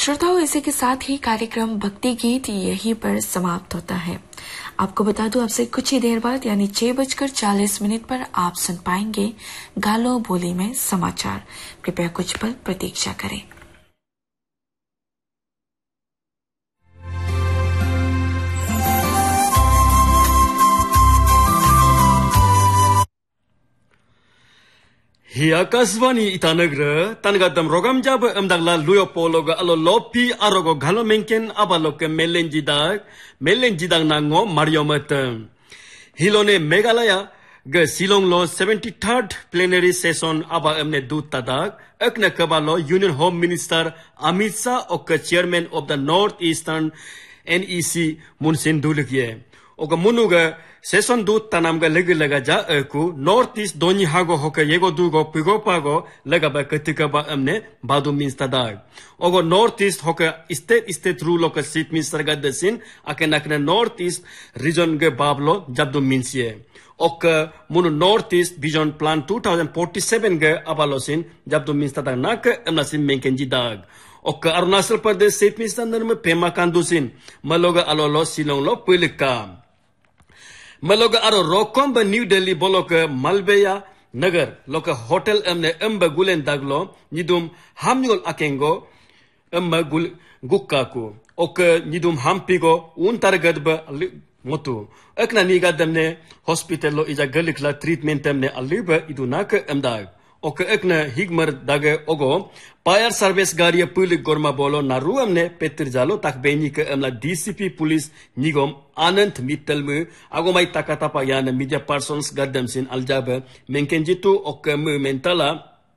श्रोताओं, इसी के साथ ही कार्यक्रम भक्ति गीत यहीं पर समाप्त होता है। आपको बता दूं, आपसे कुछ ही देर बाद यानी 6:40 पर आप सुन पाएंगे गालो बोली में समाचार। कृपया कुछ पल प्रतीक्षा करें। Hi akasvani itanagra tangadam rogam jab amdagla luyopologa alo lopi arogo galo menken abaloke melenjidang nango mariomatam hilone megalaya ge silong lo 73rd plenary session aba amne dutadak akna kabalo Union Home Minister Amit Shah ok chairman of the Northeastern NEC Munsin Dulgye oga munuga Session du tanamga lega ja aku Northeast doni hago hoka yego dugo pigopago lega ba ketika ba amne badu minstadag ogo Northeast hoka state rule oka seat minister gadasin akena Northeast region ge bablo jabdu minsie oka munu Northeast vision plan 2047 ge abalosin jabdu minstadag nak amnasin menkenji dag oka Arunachal Pradesh seat minister narme pema kandusin maloga alolo silong lo pilika Maloga aro rokomba New Delhi boloka Malbeya Nagar loka hotel amne amba gulen daglo nidum hamyol akengo amba gukkaku oka nidum hampigo untargadba motu akna niga damne hospital lo ija galikla treatment amne aliba idunaka amdag oka ekna higmar dage ogo fire service garia pulik gorma bolo naru amne petir jalo takbeni ke amla DCP police nigom Anand Mittalmu agomai takata pa yana media persons gadamsin aljaba menkenjitu oka mu mentala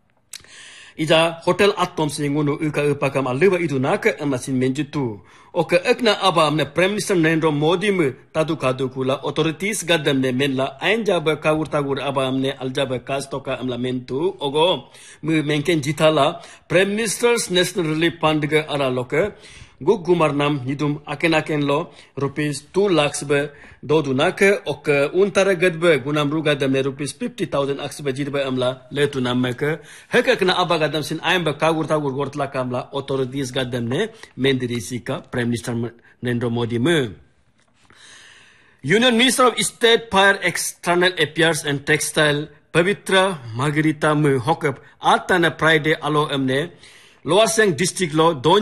ija hotel atom singunu uka upakam aliba idunaka amasin menjitu oka ekna aba amne Prime Minister Narendra Modi mu tadu kula authorities gadamne menla ainjaba tagur aba amne aljaba kastoka amla mentu ogo mu menken jitala Prime Minister's National Relief Fund ge ara loka Gugumar nam nidum aken lo rupees 2 lakhs be dodunake ok untara gadbe gunam ruga damne rupees 50,000 aksbe jidbe amla letu nammeke hekakna abagadam sin aimba tagur gortla kamla authorities gadamne mendirisi ka Prime Minister Narendra Modi mu Union Minister of State Fire External Affairs and Textile Pavitra Margarita mu hokap atana Friday alo amne Lower Siang district lo